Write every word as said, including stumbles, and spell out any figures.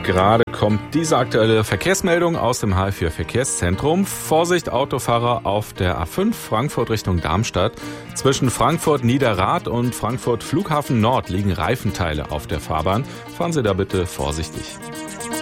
gerade kommt diese aktuelle Verkehrsmeldung aus dem H F vier Verkehrszentrum. Vorsicht Autofahrer auf der A fünf Frankfurt Richtung Darmstadt. Zwischen Frankfurt Niederrad und Frankfurt Flughafen Nord liegen Reifenteile auf der Fahrbahn. Fahren Sie da bitte vorsichtig.